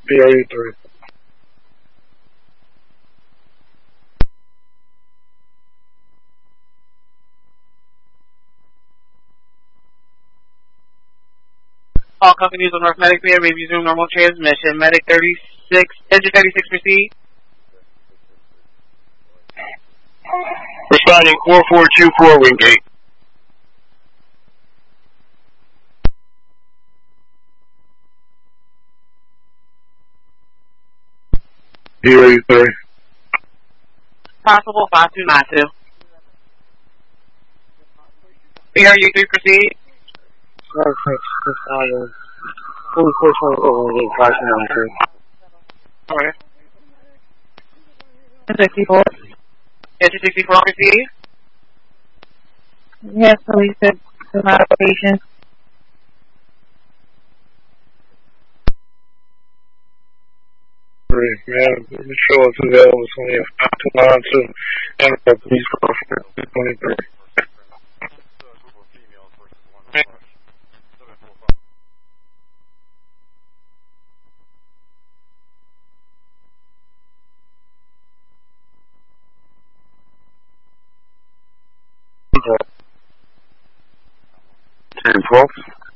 BRU 3. All companies on North Medic may resume normal transmission. Medic 36, engine 36 proceed. Responding 4424 Wingate. BRU 3. Possible 5292. BRU 3 proceed. Alright. 64. Engine 64 proceed. Yes, police said the modification. Man, show us available. So we have 5292 and police car for 23. Okay. 10-12.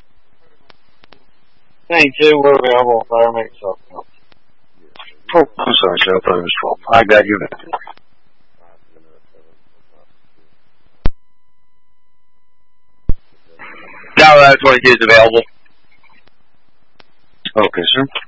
92, we're available. Fire make something. Oh, I'm sorry, sir. I thought it was 12. I got you. Now 22 is available. Okay, sir.